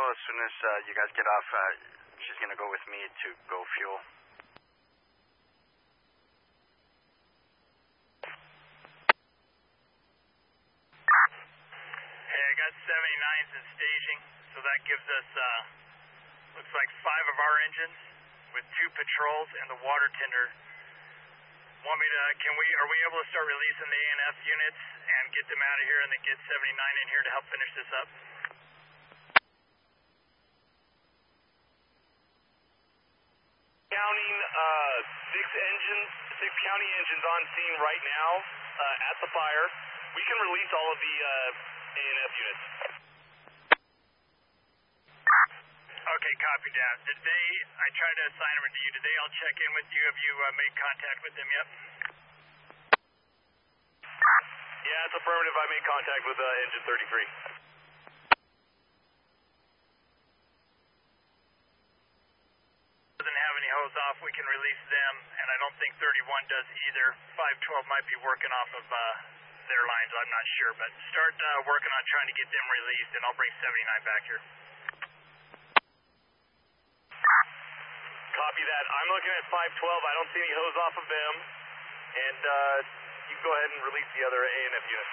as soon as you guys get off, she's going to go with me to go fuel. Hey, I got 79s in staging, so that gives us, looks like 5 of our engines with 2 patrols and the water tender. Want me to, are we able to start releasing the ANF units and get them out of here and then get 79 in here to help finish this up? Counting 6 county engines on scene right now at the fire. We can release all of the ANF units. Okay, copy that. I tried to assign them to you. Did they all check in with you? Have you made contact with them yet? Yeah, it's affirmative. I made contact with engine 33. Doesn't have any hose off, we can release them, and I don't think 31 does either. 512 might be working off of their lines, I'm not sure, but start working on trying to get them released, and I'll bring 79 back here. Copy that. I'm looking at 512. I don't see any hose off of them, and you can go ahead and release the other ANF units.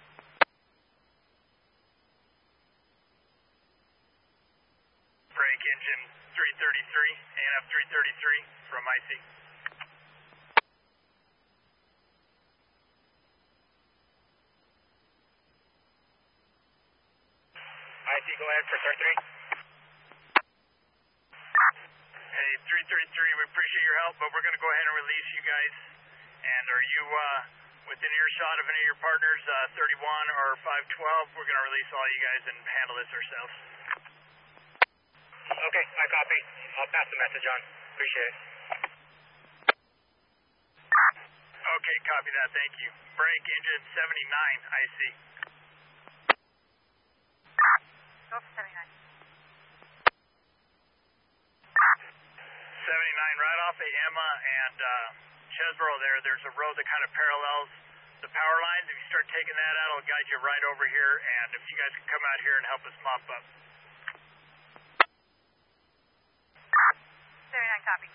Break engine 333, ANF 333 from IC. IC, go ahead for 33. Hey, 333, we appreciate your help, but we're going to go ahead and release you guys. And are you within earshot of any of your partners, 31 or 512? We're going to release all you guys and handle this ourselves. Okay, I copy. I'll pass the message on. Appreciate it. Okay, copy that. Thank you. Break engine 79, IC. Go for 79. 79, right off of Emma and Chesborough there's a road that kind of parallels the power lines. If you start taking that out, it'll guide you right over here, and if you guys can come out here and help us mop up. 79, copy.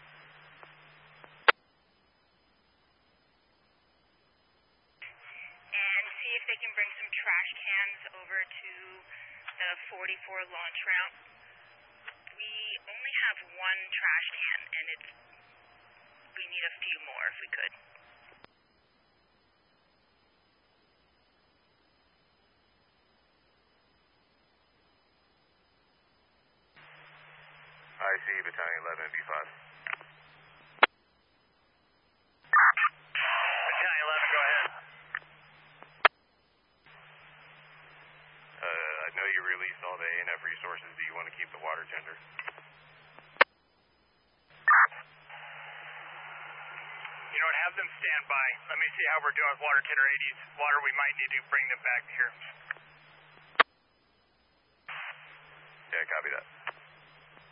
And see if they can bring some trash cans over to the 44 launch route. We only have 1 trash can, and we need a few more if we could. IC, Battalion 11, B5. Battalion 11, go ahead. I know you released all the ANF resources. Do you want to keep the water tender? You know what, have them stand by. Let me see how we're doing with water tender 80s. Water, we might need to bring them back here. Yeah, copy that.